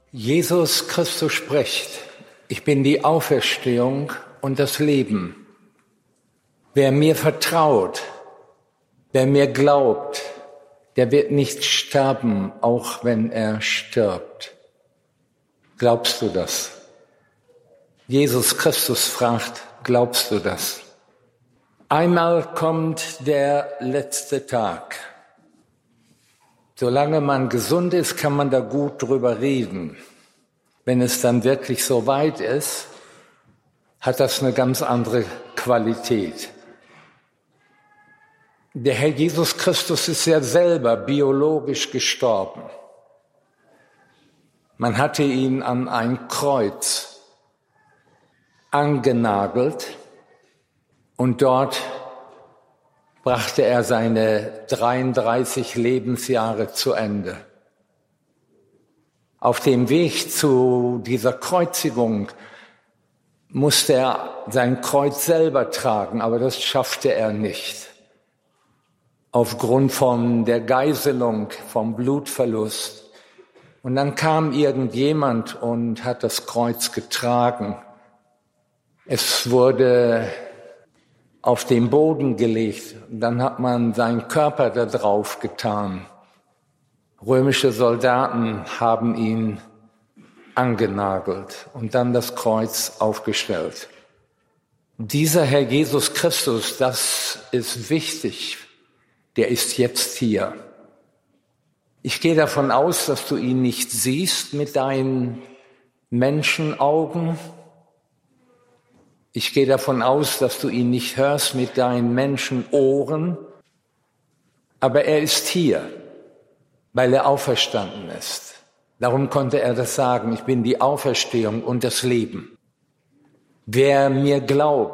Jesus Christus spricht: Ich bin die Auferstehung und das Leben. Wer mir vertraut, wer mir glaubt, der wird nicht sterben, auch wenn er stirbt. Glaubst du das? Jesus Christus fragt: Glaubst du das? Einmal kommt der letzte Tag. Solange man gesund ist, kann man da gut drüber reden. Wenn es dann wirklich so weit ist, hat das eine ganz andere Qualität. Der Herr Jesus Christus ist ja selber biologisch gestorben. Man hatte ihn an ein Kreuz angenagelt und dort brachte er seine 33 Lebensjahre zu Ende. Auf dem Weg zu dieser Kreuzigung musste er sein Kreuz selber tragen, aber das schaffte er nicht. Aufgrund von der Geiselung, vom Blutverlust. Und dann kam irgendjemand und hat das Kreuz getragen. Es wurde auf den Boden gelegt. Dann hat man seinen Körper da drauf getan. Römische Soldaten haben ihn angenagelt und dann das Kreuz aufgestellt. Dieser Herr Jesus Christus, das ist wichtig, der ist jetzt hier. Ich gehe davon aus, dass du ihn nicht siehst mit deinen Menschenaugen. Ich gehe davon aus, dass du ihn nicht hörst mit deinen Menschenohren. Aber er ist hier, weil er auferstanden ist. Darum konnte er das sagen: Ich bin die Auferstehung und das Leben. Wer mir glaubt,